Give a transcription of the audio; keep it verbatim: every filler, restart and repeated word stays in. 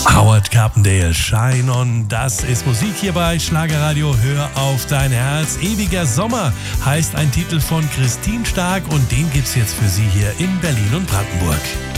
Howard Carpendale, Shine On, das ist Musik hier bei Schlagerradio, hör auf dein Herz. Ewiger Sommer heißt ein Titel von Christine Stark und den gibt's jetzt für Sie hier in Berlin und Brandenburg.